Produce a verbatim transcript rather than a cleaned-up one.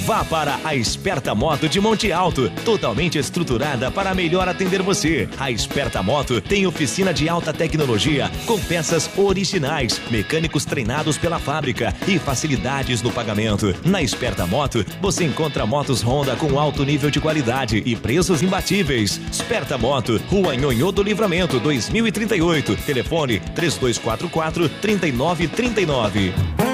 Vá para a Esperta Moto de Monte Alto, totalmente estruturada para melhor atender você. A Esperta Moto tem oficina de alta tecnologia com peças originais, mecânicos treinados pela fábrica e facilidades no pagamento. Na Esperta Moto, você encontra motos Honda com alto nível de qualidade e preços imbatíveis. Esperta Moto, Rua Nhonhô do Livramento, dois mil e trinta e oito. Telefone três dois quatro quatro, três nove três nove.